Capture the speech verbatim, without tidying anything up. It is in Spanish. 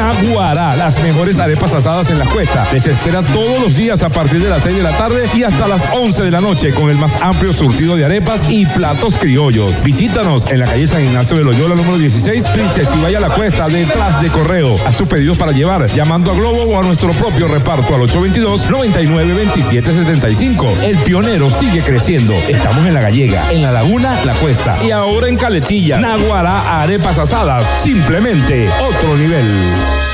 Naguará, las mejores arepas asadas en la Cuesta. Les espera todos los días a partir de las seis de la tarde y hasta las once de la noche con el más amplio surtido de arepas y platos criollos. Visítanos en la calle San Ignacio de Loyola, número dieciséis, Princesa y Vaya La Cuesta, detrás de Correo. Haz tus pedidos para llevar llamando a Globo o a nuestro propio reparto al ocho dos dos, nueve nueve, dos siete siete cinco. El Pionero sigue creciendo. Estamos en La Gallega, en La Laguna, La Cuesta y ahora en Caletilla. Naguará, arepas asadas, simplemente otro nivel.